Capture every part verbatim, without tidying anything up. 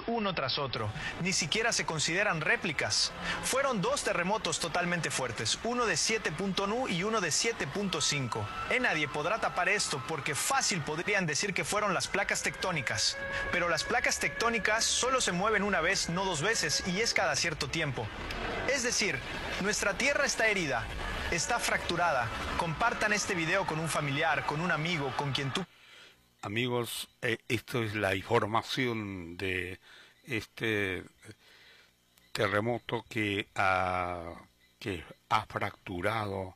uno tras otro. Ni siquiera se consideran réplicas. Fueron dos terremotos totalmente fuertes, uno de siete punto nueve y uno de siete punto cinco. Eh, nadie podrá tapar esto porque fácil podrían decir que fueron las placas tectónicas. Pero las placas tectónicas solo se mueven una vez, no dos veces, y es cada cierto tiempo. Es decir, nuestra Tierra está herida, está fracturada. Compartan este video con un familiar, con un amigo, con quien tú... Amigos, eh, esto es la información de este terremoto que ha, que ha fracturado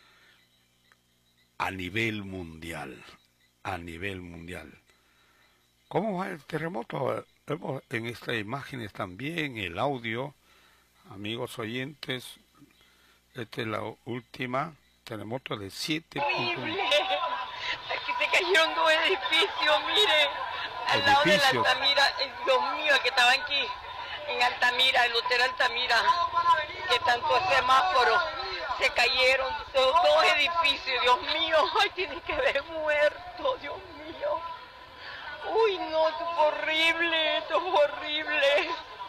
a nivel mundial, a nivel mundial. ¿Cómo va el terremoto? Vemos en estas imágenes también el audio, amigos oyentes. Esta es la última, terremoto de siete punto uno. Aquí se cayeron dos edificios, miren, al lado de la Altamira. Dios mío, que estaban aquí en Altamira, el hotel Altamira, que tanto semáforo, se cayeron dos, dos edificios. Dios mío, ay, tiene que haber muerto, Dios mío. Uy, no, esto es horrible, esto es horrible.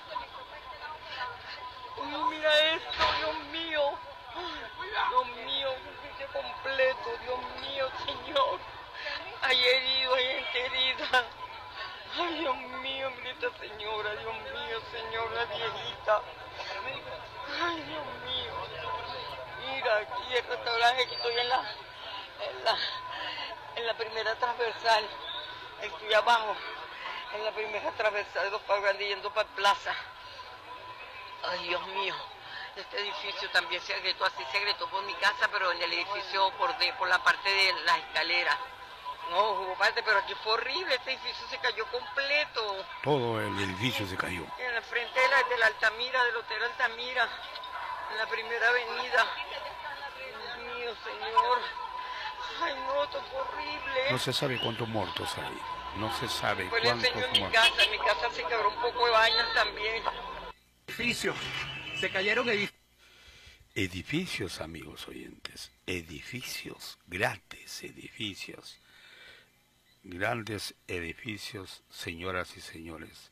Uy, mira esto, Dios mío. Dios mío, un edificio completo, Dios mío, Señor. Hay heridos, hay gente herida. Ay, Dios mío, mira esta señora, Dios mío, Señor, la viejita. Ay, Dios mío. Mira, aquí el restaurante, aquí estoy en la, en la, en la primera transversal. Estoy abajo, en la primera transversal, dos para Grande yendo para Plaza. Ay, Dios mío. Este edificio también se agrietó, así se agrietó por mi casa, pero en el edificio por, de, por la parte de las escaleras. No, hubo parte, pero aquí fue horrible, este edificio se cayó completo. Todo el edificio se cayó. En la frente de la, de la Altamira, del Hotel Altamira, en la primera avenida. Dios mío, Señor. Ay, no, esto fue horrible. No se sabe cuántos muertos hay. No se sabe pues cuántos muertos. En mi muertos. casa, en mi casa se quebró un poco de baños también. Edificios. Se cayeron edificios. Edificios, amigos oyentes. Edificios. Grandes edificios. Grandes edificios, señoras y señores.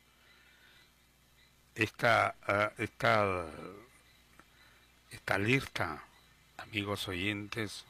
Esta, uh, esta, esta alerta, amigos oyentes,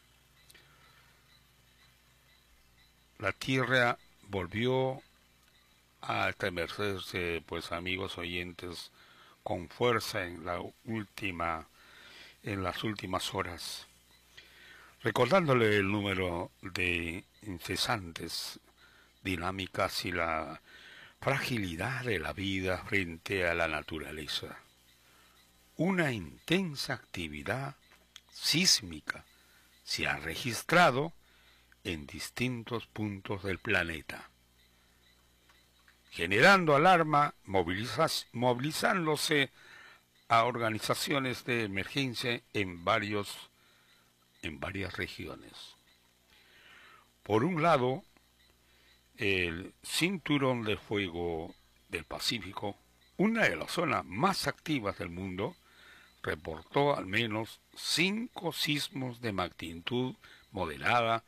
la Tierra volvió a estremecerse, pues, amigos oyentes, con fuerza en la última, en las últimas horas, recordándole el número de incesantes dinámicas y la fragilidad de la vida frente a la naturaleza. Una intensa actividad sísmica se ha registrado en distintos puntos del planeta, generando alarma, movilizas, movilizándose a organizaciones de emergencia en varios, en varias regiones. Por un lado, el Cinturón de Fuego del Pacífico, una de las zonas más activas del mundo, reportó al menos cinco sismos de magnitud moderada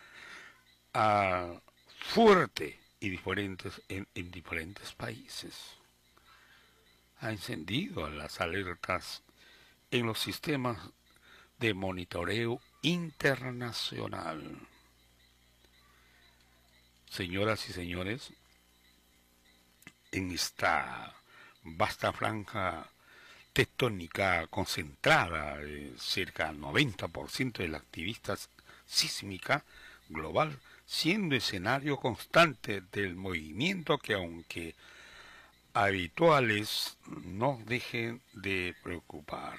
a fuerte y diferentes en, en diferentes países. Ha encendido las alertas en los sistemas de monitoreo internacional. Señoras y señores, en esta vasta franja tectónica concentrada, eh, cerca del noventa por ciento de la actividad sísmica global, siendo escenario constante del movimiento que, aunque habituales, no dejen de preocupar.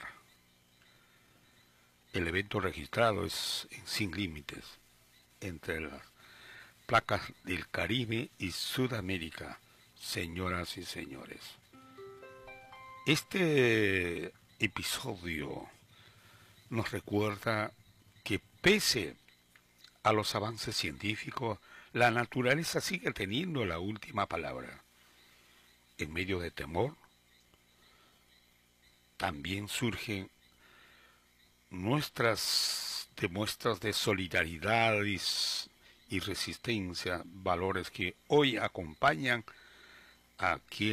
El evento registrado es sin límites entre las placas del Caribe y Sudamérica, señoras y señores. Este episodio nos recuerda que pese a los avances científicos, la naturaleza sigue teniendo la última palabra. En medio de temor, también surgen nuestras demuestras de solidaridad y, y resistencia, valores que hoy acompañan a quienes